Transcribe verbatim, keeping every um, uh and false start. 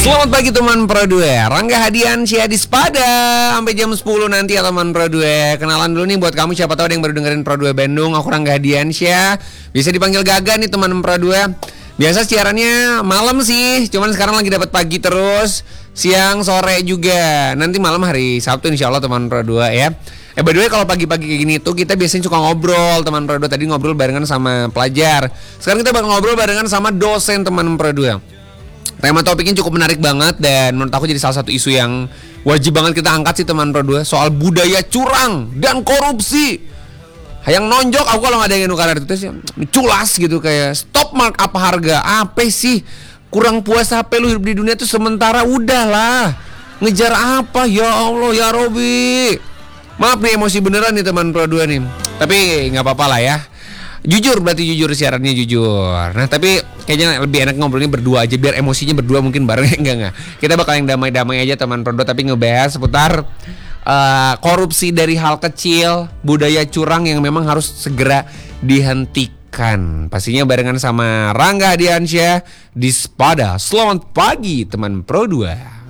Selamat pagi teman Pro dua, Rangga Hadiansyah di Spada sampai jam sepuluh nanti ya teman Pro dua. Kenalan dulu nih buat kamu, siapa tahu ada yang baru dengerin Pro dua Bandung. Aku Rangga Hadiansyah, bisa dipanggil Gaga nih teman Pro dua. Biasa siarannya malam sih, cuman sekarang lagi dapat pagi terus, siang, sore juga. Nanti malam hari Sabtu insya Allah teman Pro dua ya. Eh by the way, kalau pagi-pagi kayak gini tuh kita biasanya suka ngobrol teman Pro dua. Tadi ngobrol barengan sama pelajar, sekarang kita bakal ngobrol barengan sama dosen teman Pro dua. Tema topiknya cukup menarik banget dan menurut aku jadi salah satu isu yang wajib banget kita angkat sih teman Pro dua, soal budaya curang dan korupsi. Yang nonjok aku kalau nggak ada yang nukar itu sih culas gitu, kayak stop mark apa harga apa sih, kurang puas H P lu hidup di dunia tuh sementara, udahlah ngejar apa ya Allah ya Robi. Maaf nih emosi beneran nih teman Pro dua nih, tapi nggak apa-apa lah ya. Jujur berarti jujur, siarannya jujur. Nah tapi kayaknya lebih enak ngobrolnya berdua aja, biar emosinya berdua mungkin bareng. Enggak enggak. Kita bakal yang damai-damai aja teman Pro dua, tapi ngebahas seputar uh, korupsi dari hal kecil, budaya curang yang memang harus segera dihentikan. Pastinya barengan sama Rangga Hadiansyah di Spada. Selamat pagi teman Pro dua.